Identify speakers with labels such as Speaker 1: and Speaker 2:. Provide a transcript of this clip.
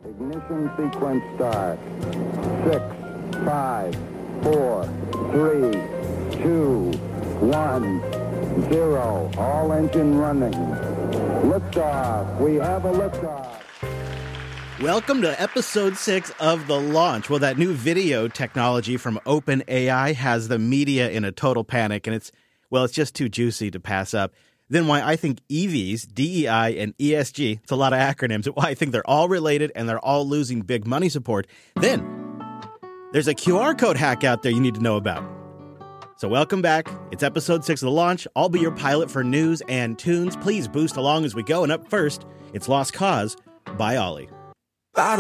Speaker 1: Ignition sequence start. 6, 5, 4, 3, 2, 1, 0. All engine running. Liftoff. We have a liftoff.
Speaker 2: Welcome to episode 6 of The Launch. Well, that new video technology from OpenAI has the media in a total panic, and it's just too juicy to pass up. Then why I think EVs, DEI, and ESG, it's a lot of acronyms, why I think they're all related and they're all losing big money support. Then there's a QR code hack out there you need to know about. So welcome back. It's episode 6 of The Launch. I'll be your pilot for news and tunes. Please boost along as we go. And up first, it's Lost Cause by Ollie.